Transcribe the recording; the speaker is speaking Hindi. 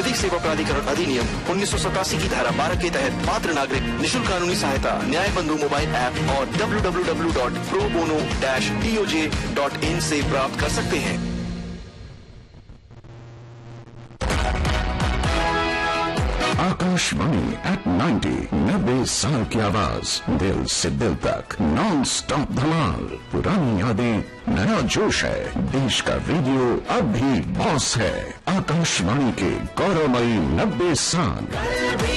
विधिक सेवा प्राधिकरण अधिनियम 1987 की धारा 12 के तहत पात्र नागरिक निशुल्क कानूनी सहायता न्याय बंधु मोबाइल ऐप और www.probono-toj.in से प्राप्त कर सकते हैं। आकाशवाणी at 90 90 साल की आवाज, दिल से दिल तक नॉन स्टॉप धमाल। पुरानी यादें, नया जोश है, देश का रेडियो अब भी बॉस है। आकाशवाणी के गौरवमयी 90 साल।